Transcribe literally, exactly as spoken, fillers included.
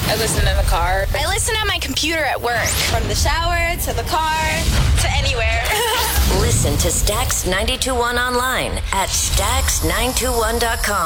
I listen in the car. I listen on my computer at work. From the shower to the car to anywhere. Listen to Stax ninety-two point one online at stax nine two one dot com.